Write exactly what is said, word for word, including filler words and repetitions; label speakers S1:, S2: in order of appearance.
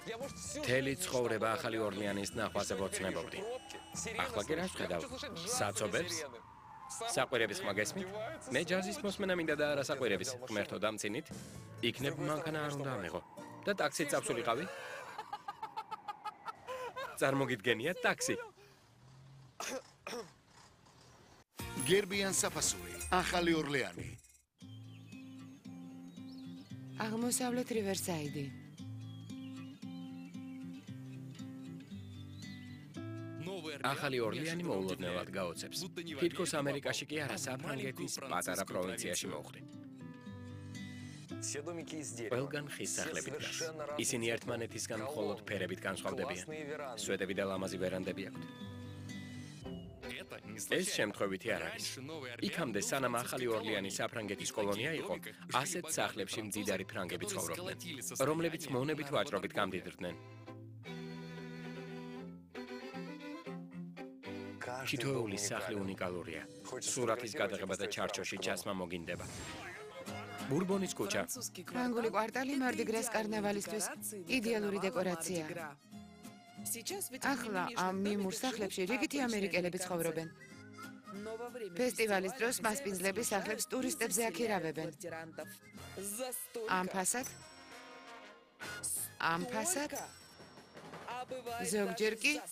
S1: მთელი ცხოვრება ახალი ორლეანის ნახვაზე ვოცნებობდი. ახლა კი რას ვხედავ? საცობებს? საყვირების ხმა გესმით? მე ჯაზის მოსმენა მინდა და არა საყვირების. ღმერთო დამცინით? იქნებ მანქანა არ უნდა ამიღო. და ტაქსით წავსულიყავი? წარმოგიდგენია ტაქსი.
S2: გერბიან საფასური, ახალი ორლეანი.
S3: აღმოსავლეთ რივერსაიდი.
S1: ახალი ორლეანი მოულოდნელად გაოცებს. თითქოს ამერიკაში კი არა, საფრანგეთის პატარა პროვინციაში მოვხდი. ყველგან ხის სახლები დგას. ისინი ერთმანეთისგან მხოლოდ ფერებით განსხვავდებიან. სვეტები და ლამაზი ვერანდები აქვთ. ეს შემთხვევითი არ არის. იქამდე სანამ ახალი ორლეანი საფრანგეთის კოლონია იყო, ასეთ სახლებში მძიდარი ფრანგები ცხოვრობდნენ, რომლებიც მონებით ვაჭრობით გამდიდრდნენ. თითოეული სახლი უნიკალურია. სურათის გადაღება და ჩარჩოში ჩასმა მოგინდება. ბურბონის ქუჩა.
S3: ფრანგული კვარტალი მარდიგრას კარნავალისთვის იდეალური დეკორაცია. ახლა ამ მიმურ სახლებში რიგითი ამერიკელები ცხოვრობენ. ფესტივალის დროს მასპინძლები სახლებს ტურისტებზე აქირავებენ. ამ ფასად? ამ ფასად? ზოგჯერ კი